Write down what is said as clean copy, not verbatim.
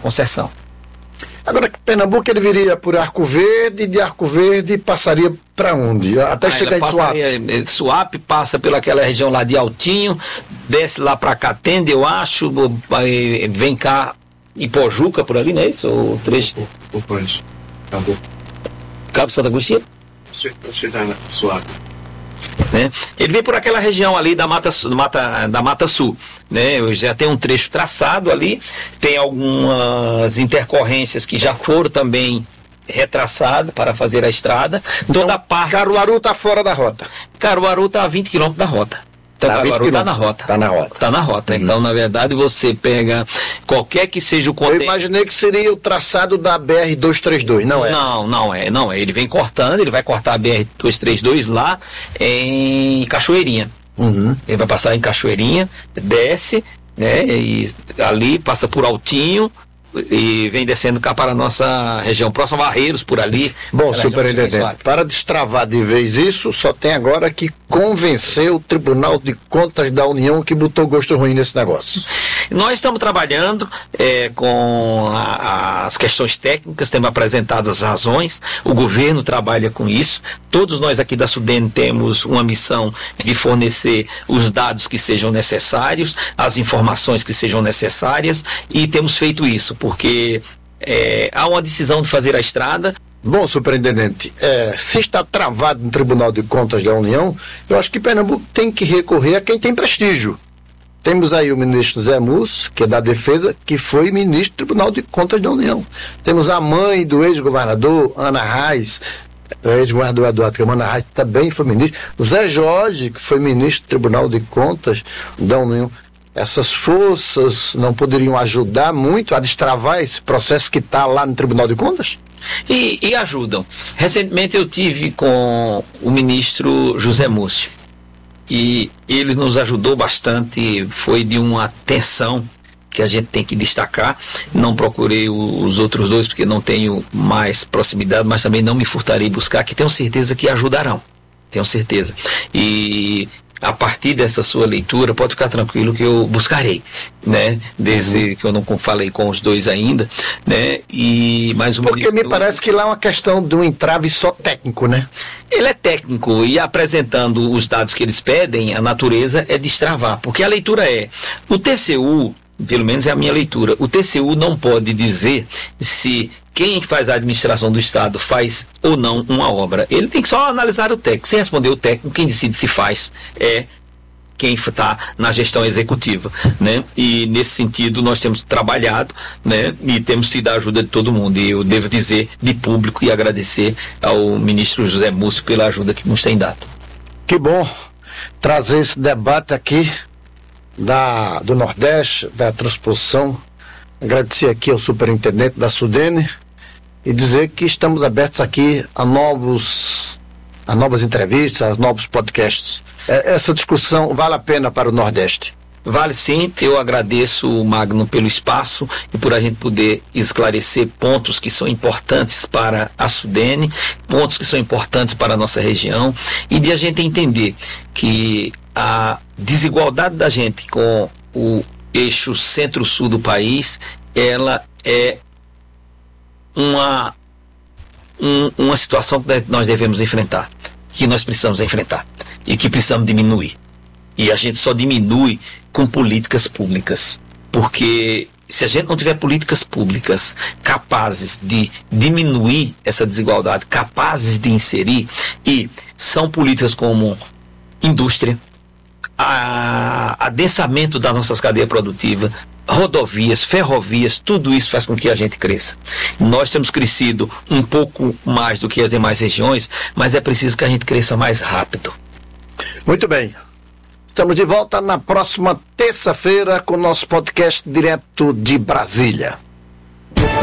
concessão. Agora, Pernambuco ele viria por Arco Verde, e de Arco Verde passaria para onde? Até chegar em Suape. Suape passa pelaquela região lá de Altinho, desce lá para Catende, eu acho, vem cá em Pojuca, por ali, não é isso? O trecho? Cabo Santa Agostinho? Suape. Né? Ele vem por aquela região ali da Mata Sul, né? Já tem um trecho traçado ali, tem algumas intercorrências que já foram também retraçadas para fazer a estrada. Então, toda parte. Caruaru está fora da rota. Caruaru está a 20 km da rota. Então, Caruaru está na rota. Está na rota. Está na rota. Então, na verdade, você pega qualquer que seja o conteúdo. Eu imaginei que seria o traçado da BR-232, não é? Não é. Ele vem cortando, ele vai cortar a BR-232 lá em Cachoeirinha. Ele vai passar em Cachoeirinha, desce, né? E ali passa por Altinho e vem descendo cá para a nossa região, próximo a Barreiros, por ali. Bom, superintendente, para destravar de vez isso, só tem agora que convencer o Tribunal de Contas da União que botou gosto ruim nesse negócio. Nós estamos trabalhando com as questões técnicas, temos apresentado as razões, o governo trabalha com isso, todos nós aqui da Sudene temos uma missão de fornecer os dados que sejam necessários, as informações que sejam necessárias, e temos feito isso, porque há uma decisão de fazer a estrada. Bom, superintendente, se está travado no Tribunal de Contas da União, eu acho que Pernambuco tem que recorrer a quem tem prestígio. Temos aí o ministro Zé Múcio, que é da Defesa, que foi ministro do Tribunal de Contas da União. Temos a mãe do ex-governador, Ana Reis, ex-governador Eduardo Campos, Ana Reis também foi ministro. Zé Jorge, que foi ministro do Tribunal de Contas da União. Essas forças não poderiam ajudar muito a destravar esse processo que está lá no Tribunal de Contas? E ajudam. Recentemente eu tive com o ministro José Múcio. E ele nos ajudou bastante, foi de uma atenção que a gente tem que destacar. Não procurei os outros dois porque não tenho mais proximidade, mas também não me furtarei buscar, que tenho certeza que ajudarão, tenho certeza. E a partir dessa sua leitura, pode ficar tranquilo que eu buscarei, né? Desde que eu não falei com os dois ainda, né? Porque me parece que lá é uma questão de um entrave só técnico, né? Ele é técnico e apresentando os dados que eles pedem, a natureza é destravar, porque a leitura o TCU, pelo menos é a minha leitura, o TCU não pode dizer se quem faz a administração do Estado faz ou não uma obra. Ele tem que só analisar o técnico. Sem responder o técnico, quem decide se faz é quem está na gestão executiva, né? E nesse sentido nós temos trabalhado, né? E temos tido a ajuda de todo mundo. E eu devo dizer de público e agradecer ao ministro José Múcio pela ajuda que nos tem dado. Que bom trazer esse debate aqui do Nordeste, da transposição. Agradecer aqui ao superintendente da Sudene e dizer que estamos abertos aqui a novas entrevistas, a novos podcasts. Essa discussão vale a pena para o Nordeste? Vale sim, eu agradeço, Magno, pelo espaço e por a gente poder esclarecer pontos que são importantes para a Sudene, pontos que são importantes para a nossa região, e de a gente entender que a desigualdade da gente com o eixo centro-sul do país, ela é uma situação que nós devemos enfrentar, que nós precisamos enfrentar e que precisamos diminuir. E a gente só diminui com políticas públicas, porque se a gente não tiver políticas públicas capazes de diminuir essa desigualdade, capazes de inserir, e são políticas como indústria, adensamento das nossas cadeias produtivas, rodovias, ferrovias, tudo isso faz com que a gente cresça. Nós temos crescido um pouco mais do que as demais regiões, mas é preciso que a gente cresça mais rápido. Muito bem. Estamos de volta na próxima terça-feira com o nosso podcast direto de Brasília.